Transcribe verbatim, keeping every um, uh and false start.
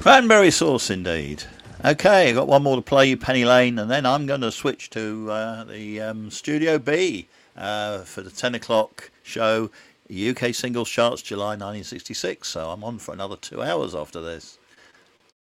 Cranberry sauce, indeed. Okay, I got one more to play you, Penny Lane, and then I'm going to switch to uh, the um, Studio B uh, for the ten o'clock show, U K Singles Charts, July nineteen sixty-six. So I'm on for another two hours after this.